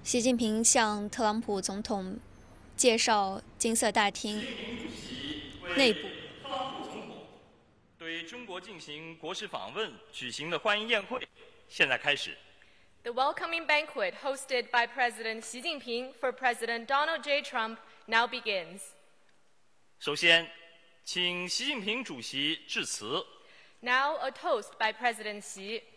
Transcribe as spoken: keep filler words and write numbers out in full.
习近平向特朗普总统介绍金色大厅内部。 特朗普总统对中国进行国事访问举行的欢迎宴会现在开始。 The welcoming banquet hosted by President Xi Jinping for President Donald J. Trump now begins. 首先，请习近平主席致辞。 Now a toast by President Xi.